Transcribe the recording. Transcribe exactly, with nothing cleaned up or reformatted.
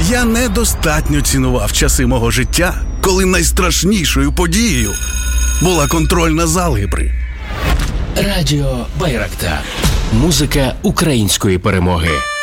Я недостатньо цінував часи мого життя, коли найстрашнішою подією була контрольна з алгебри. Радіо Байрактар. Музика української перемоги.